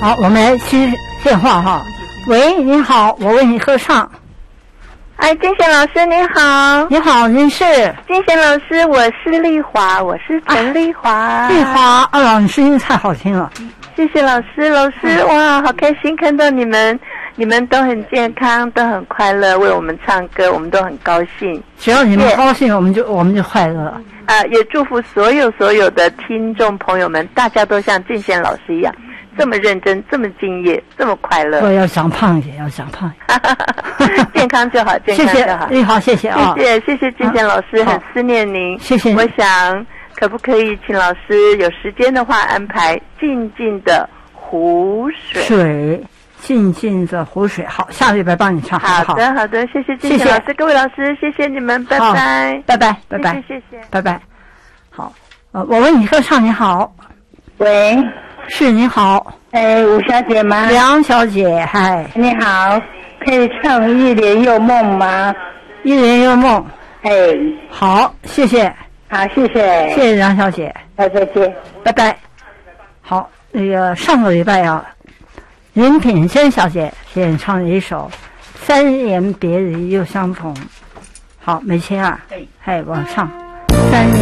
好，我们来接电话哈。喂，您好，我为你合唱。 哎，金贤老师您好。 你好，您是？ 金贤老师，我是丽华，我是陈丽华。 丽华，哎呀，你声音太好听了。 谢谢老师，老师，哇，好开心看到你们，你们都很健康，都很快乐，为我们唱歌，我们都很高兴。 只要你们高兴，我们就快乐了。 也祝福所有的听众朋友们，大家都像金贤老师一样，这么认真，这么敬业，这么快乐。 我要长胖一点，要长胖一点。 健康就好，健康就好。 丽华，谢谢啊， 谢谢金贤老师，很思念您。 谢谢。 我想，可不可以请老师有时间的话安排静静的湖水？ 静静的湖水。好，下个礼拜帮你唱。 好的，谢谢金贤老师，各位老师，谢谢你们，拜拜， 拜拜， 谢谢， 拜拜。好，我为你合唱，你好。 喂， 是你好。 吴小姐吗？ 梁小姐，嗨， 你好，可以唱《一帘幽梦》吗？ 一帘幽梦。 好， 谢谢。 好，谢谢梁小姐。 再见， 拜拜。好，那个上个礼拜啊，林品珍小姐演唱了一首《三言别离又相逢》。好，美琴啊，我唱3年。